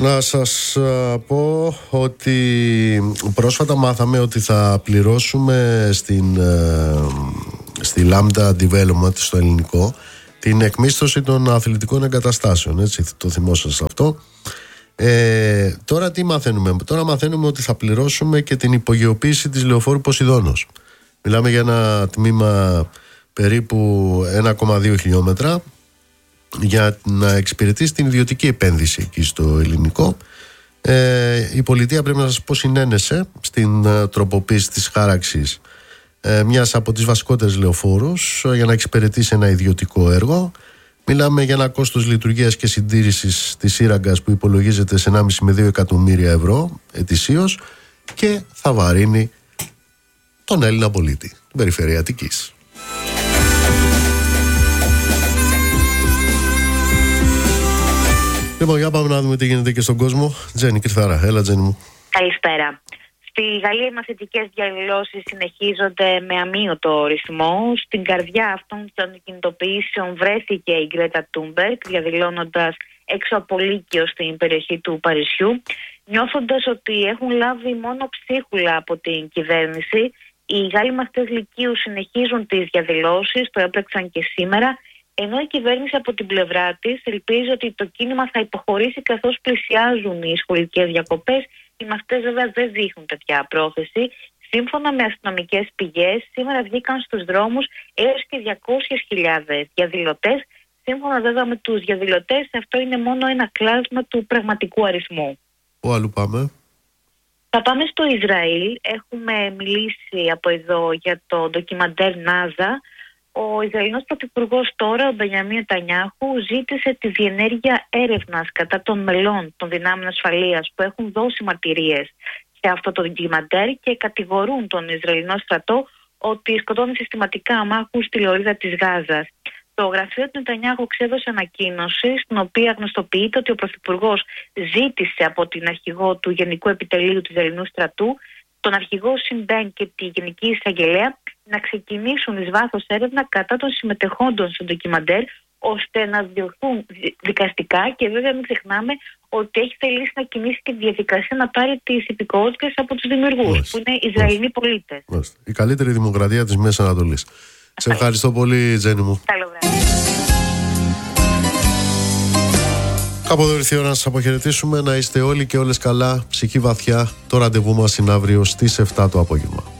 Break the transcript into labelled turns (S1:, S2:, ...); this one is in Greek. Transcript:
S1: Να σας πω ότι πρόσφατα μάθαμε ότι θα πληρώσουμε στη Lambda Development στο ελληνικό την εκμίσθωση των αθλητικών εγκαταστάσεων, έτσι το θυμόσαστε αυτό. Τώρα τι μαθαίνουμε? Τώρα μαθαίνουμε ότι θα πληρώσουμε και την υπογειοποίηση της λεωφόρου Ποσειδώνος. Μιλάμε για ένα τμήμα περίπου 1,2 χιλιόμετρα για να εξυπηρετήσει την ιδιωτική επένδυση εκεί στο ελληνικό. Η πολιτεία, πρέπει να σας πω, συνένεσε στην τροποποίηση της χάραξης μιας από τις βασικότερες λεωφόρους για να εξυπηρετήσει ένα ιδιωτικό έργο. Μιλάμε για ένα κόστος λειτουργίας και συντήρησης της σύραγγας που υπολογίζεται σε 1,5 με 2 εκατομμύρια ευρώ ετησίως και θα βαρύνει τον Έλληνα πολίτη, την περιφέρεια Αττικής. Λοιπόν, για πάμε να δούμε τι γίνεται και στον κόσμο. Τζέννη Κρυθάρα, έλα Τζέννη μου.
S2: Καλησπέρα. Στη Γαλλία οι μαθητικές διαδηλώσεις συνεχίζονται με αμύωτο ρυθμό. Στην καρδιά αυτών των κινητοποιήσεων βρέθηκε η Γκρέτα Τούνμπεργκ, διαδηλώνοντας έξω από Λύκειο στην περιοχή του Παρισιού. Νιώθοντας ότι έχουν λάβει μόνο ψίχουλα από την κυβέρνηση, οι Γάλλοι μαθητές Λυκείου συνεχίζουν τις διαδηλώσεις, το έπρεξαν και σήμερα, ενώ η κυβέρνηση από την πλευρά της ελπίζει ότι το κίνημα θα υποχωρήσει καθώς πλησιάζουν οι σχολικές διακοπές. Οι μαθητές βέβαια δεν δείχνουν τέτοια πρόθεση. Σύμφωνα με αστυνομικές πηγές, σήμερα βγήκαν στους δρόμους έως και 200.000 διαδηλωτές. Σύμφωνα βέβαια με τους διαδηλωτές, αυτό είναι μόνο ένα κλάσμα του πραγματικού αριθμού.
S1: Πού αλλού πάμε?
S2: Θα πάμε στο Ισραήλ. Έχουμε μιλήσει από εδώ για το ντοκιμαντέρ Νάζα. Ο Ισραηλινός Πρωθυπουργός τώρα, ο Μπενιαμίν Νετανιάχου, ζήτησε τη διενέργεια έρευνας κατά των μελών των δυνάμεων ασφαλείας που έχουν δώσει μαρτυρίες σε αυτό το ντοκιμαντέρ και κατηγορούν τον Ισραηλινό στρατό ότι σκοτώνει συστηματικά αμάχους στη λωρίδα της Γάζας. Το γραφείο του Νετανιάχου εξέδωσε ανακοίνωση, στην οποία γνωστοποιείται ότι ο Πρωθυπουργός ζήτησε από την αρχηγό του Γενικού Επιτελείου του Ισραηλινού στρατού, τον αρχηγό Σιμπέν και τη Γενική Εισαγγελέα, να ξεκινήσουν εις βάθος έρευνα κατά των συμμετεχόντων στο ντοκιμαντέρ, ώστε να διωχθούν δικαστικά. Και βέβαια μην ξεχνάμε ότι έχει θελήσει να κινήσει και τη διαδικασία να πάρει τις υπηκότητες από τους δημιουργούς, που είναι Ισραηλοί πολίτες.
S1: Η καλύτερη δημοκρατία της Μέσης Ανατολής. Σε ευχαριστώ πολύ, Τζέννη μου.
S2: Καλό βράδυ.
S1: Κάπου εδώ ήρθε η ώρα να σας αποχαιρετήσουμε. Να είστε όλοι και όλες καλά, ψυχή βαθιά. Το ραντεβού μας είναι αύριο στις 7 το απόγευμα.